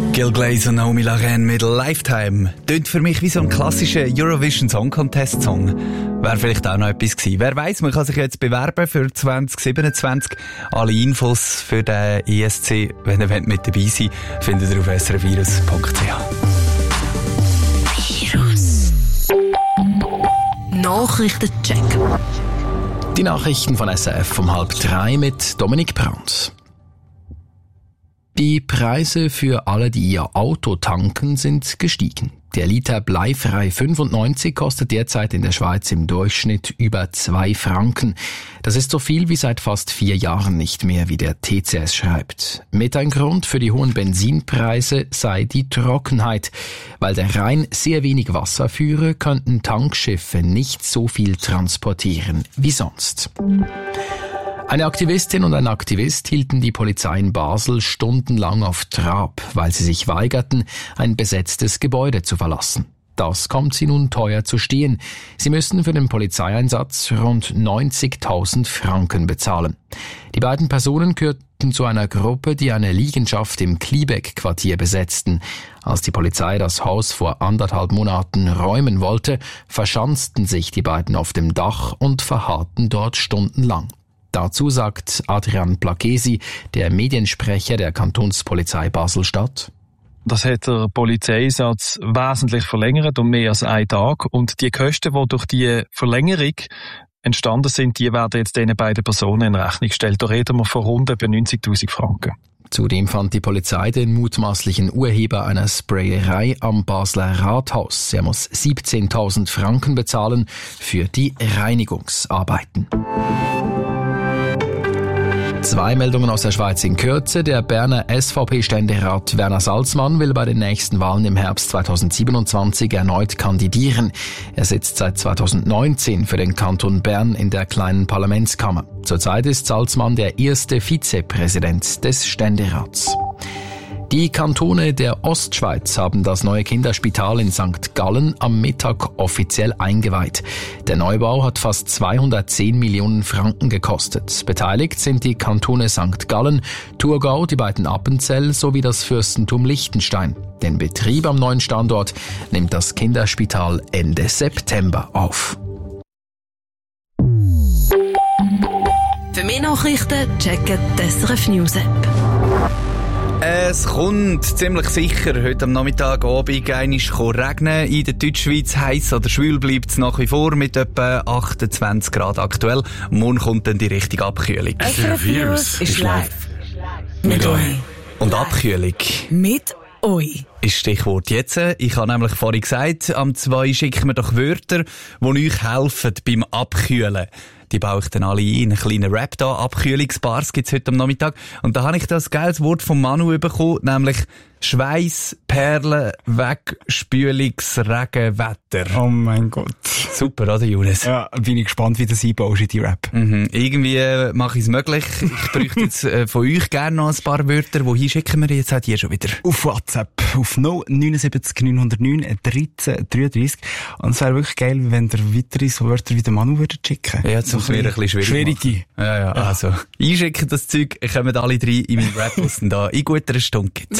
Gil Glaze und Naomi Laurent mit Lifetime. Tönt für mich wie so ein klassischer Eurovision Song Contest Song. Wäre vielleicht auch noch etwas gewesen. Wer weiss, man kann sich jetzt bewerben für 2027. Alle Infos für den ESC, wenn ihr mit dabei sein wollt, findet ihr auf srvirus.ch. Virus. Nachrichtencheck. Die Nachrichten von SRF um 2:30 mit Dominik Brandt. Die Preise für alle, die ihr Auto tanken, sind gestiegen. Der Liter bleifrei 95 kostet derzeit in der Schweiz im Durchschnitt über 2 Franken. Das ist so viel wie seit fast 4 Jahren nicht mehr, wie der TCS schreibt. Mit ein Grund für die hohen Benzinpreise sei die Trockenheit. Weil der Rhein sehr wenig Wasser führe, könnten Tankschiffe nicht so viel transportieren wie sonst. Eine Aktivistin und ein Aktivist hielten die Polizei in Basel stundenlang auf Trab, weil sie sich weigerten, ein besetztes Gebäude zu verlassen. Das kommt sie nun teuer zu stehen. Sie müssen für den Polizeieinsatz rund 90.000 Franken bezahlen. Die beiden Personen gehörten zu einer Gruppe, die eine Liegenschaft im Kliebeck-Quartier besetzten. Als die Polizei das Haus vor 1,5 Monaten räumen wollte, verschanzten sich die beiden auf dem Dach und verharrten dort stundenlang. Dazu sagt Adrian Placchesi, der Mediensprecher der Kantonspolizei Basel-Stadt: Das hat der Polizeieinsatz wesentlich verlängert, um mehr als einen Tag. Und die Kosten, die durch die Verlängerung entstanden sind, die werden jetzt diesen beiden Personen in Rechnung gestellt. Da reden wir von rund etwa 90.000 Franken. Zudem fand die Polizei den mutmaßlichen Urheber einer Sprayerei am Basler Rathaus. Er muss 17.000 Franken bezahlen für die Reinigungsarbeiten. 2 Meldungen aus der Schweiz in Kürze. Der Berner SVP-Ständerat Werner Salzmann will bei den nächsten Wahlen im Herbst 2027 erneut kandidieren. Er sitzt seit 2019 für den Kanton Bern in der kleinen Parlamentskammer. Zurzeit ist Salzmann der erste Vizepräsident des Ständerats. Die Kantone der Ostschweiz haben das neue Kinderspital in St. Gallen am Mittag offiziell eingeweiht. Der Neubau hat fast 210 Millionen Franken gekostet. Beteiligt sind die Kantone St. Gallen, Thurgau, die beiden Appenzell sowie das Fürstentum Liechtenstein. Den Betrieb am neuen Standort nimmt das Kinderspital Ende September auf. Für mehr Nachrichten checken die SRF News App. Es kommt ziemlich sicher heute am Nachmittag Abend einmal regnen. In der Deutschschweiz heiß oder schwül bleibt es nach wie vor mit etwa 28 Grad aktuell. Morgen kommt dann die richtige Abkühlung. SRF News ist live. Mit euch. Und Abkühlung Mit euch. ist Stichwort jetzt. Ich habe nämlich vorhin gesagt, am 2 schicken wir doch Wörter, die euch helfen beim Abkühlen. Die baue ich dann alle ein. Einen kleinen Rap da. Abkühlungsbars gibt's heute am Nachmittag. Und da habe ich das geiles Wort von Manu bekommen, nämlich Schweiß, Perlen, Wegspülungsregenwetter. Oh mein Gott. Super, oder, Jonas? Ja, bin ich gespannt, wie du das einbaust in die Rap. Irgendwie mache ich es möglich. Ich bräuchte jetzt von euch gerne noch ein paar Wörter. Wohin schicken wir jetzt? Hat ihr schon wieder? Auf WhatsApp, auf 079 909 1333. Und es wäre wirklich geil, wenn ihr weitere so Wörter wie der Manu würdet schicken. Ja, jetzt muss mir ein bisschen schwierig machen. Ja, also. Einschicken das Zeug, kommen alle 3 in meinen Rap, was es da in guter Stunde gibt.